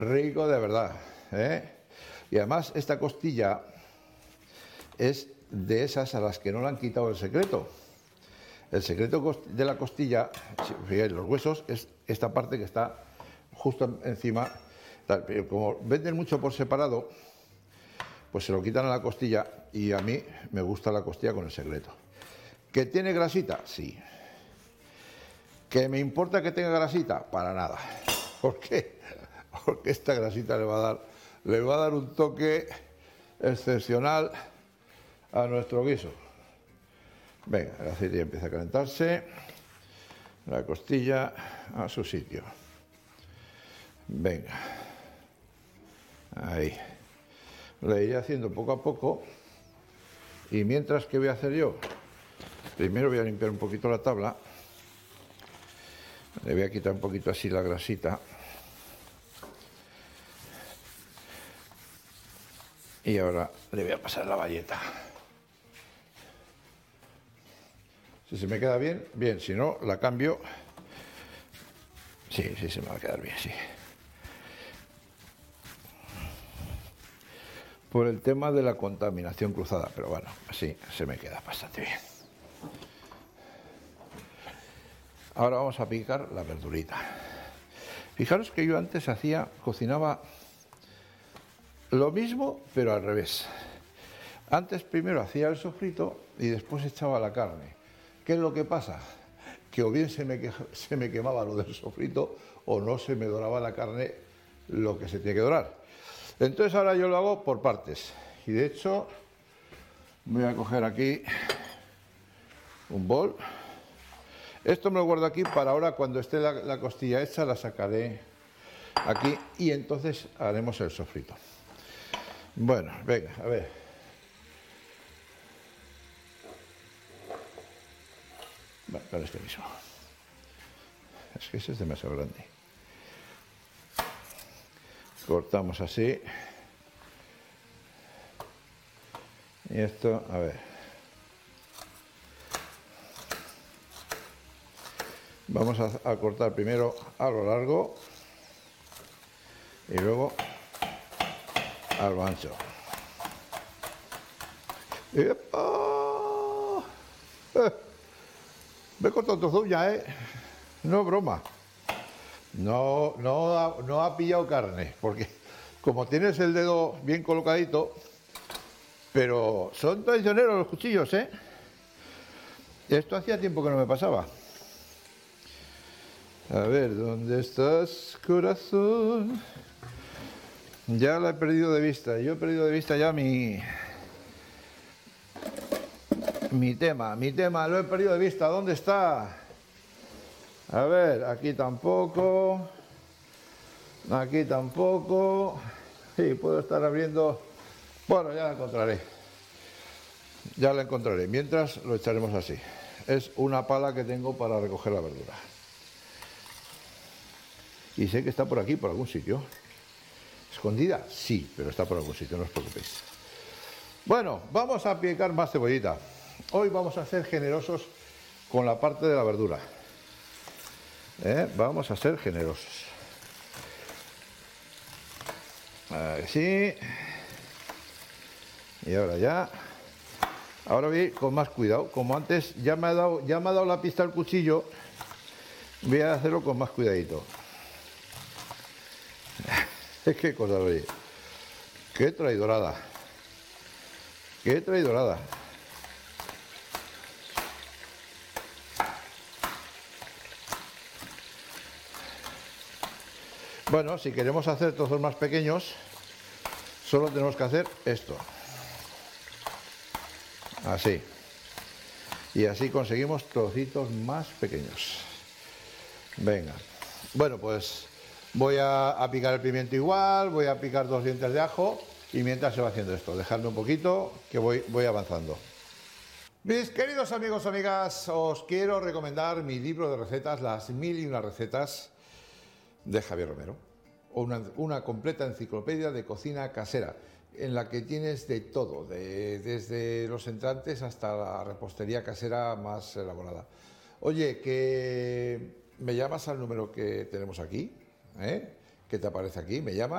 rico de verdad, ¿eh? Y además esta costilla es de esas a las que no le han quitado el secreto. El secreto de la costilla, si fijáis, los huesos, es esta parte que está justo encima. Pero como venden mucho por separado, pues se lo quitan a la costilla, y a mí me gusta la costilla con el secreto. ¿Que tiene grasita? Sí. ¿Que me importa que tenga grasita? Para nada. ¿Por qué? Porque esta grasita le va a dar un toque excepcional a nuestro guiso. Venga, el aceite ya empieza a calentarse, la costilla a su sitio. Venga, ahí. Lo iré haciendo poco a poco. Y mientras, ¿qué voy a hacer yo? Primero voy a limpiar un poquito la tabla. Le voy a quitar un poquito así la grasita. Y ahora le voy a pasar la bayeta. Si se me queda bien, bien. Si no, la cambio. Sí, sí, se me va a quedar bien, sí. Por el tema de la contaminación cruzada, pero bueno, así se me queda bastante bien. Ahora vamos a picar la verdurita. Fijaros que yo antes cocinaba lo mismo, pero al revés. Antes primero hacía el sofrito y después echaba la carne. ¿Qué es lo que pasa? Que o bien se me quemaba lo del sofrito, o no se me doraba la carne lo que se tiene que dorar. Entonces ahora yo lo hago por partes. Y de hecho voy a coger aquí un bol. Esto me lo guardo aquí para ahora, cuando esté la costilla hecha, la sacaré aquí y entonces haremos el sofrito. Bueno, venga, a ver. Bueno, con este mismo. Es que ese es demasiado grande. Cortamos así. Y esto, a ver. Vamos a cortar primero a lo largo y luego a lo ancho. ¡Epa! Me he cortado un trozo ya, ¿eh? No es broma. No ha pillado carne, porque como tienes el dedo bien colocadito, pero son traicioneros los cuchillos, ¿eh? Esto hacía tiempo que no me pasaba. A ver, ¿dónde estás, corazón? Ya la he perdido de vista. Yo he perdido de vista ya mi tema, lo he perdido de vista. ¿Dónde está? A ver, aquí tampoco. Aquí tampoco. Sí, puedo estar abriendo. Bueno, ya la encontraré. Ya la encontraré. Mientras lo echaremos así. Es una pala que tengo para recoger la verdura. Y sé que está por aquí, por algún sitio. ¿Escondida? Sí, pero está por algún sitio, no os preocupéis. Bueno, vamos a picar más cebollita. Hoy vamos a ser generosos con la parte de la verdura. Vamos a ser generosos. Así. Y ahora ya. Ahora voy a ir con más cuidado. Como antes ya me ha dado la pista el cuchillo, voy a hacerlo con más cuidadito. Qué cosa, oye. Qué traidorada. Qué traidorada. Bueno, si queremos hacer trozos más pequeños, solo tenemos que hacer esto. Así. Y así conseguimos trocitos más pequeños. Venga. Bueno, pues voy a picar el pimiento igual, voy a picar 2 dientes de ajo, y mientras se va haciendo esto, dejadme un poquito que voy avanzando. Mis queridos amigos, amigas, os quiero recomendar mi libro de recetas, Las 1001 recetas de Javier Romero, una completa enciclopedia de cocina casera, en la que tienes de todo, desde los entrantes hasta la repostería casera más elaborada. Oye, que me llamas al número que tenemos aquí, ¿eh? Que te aparece aquí, me llamas.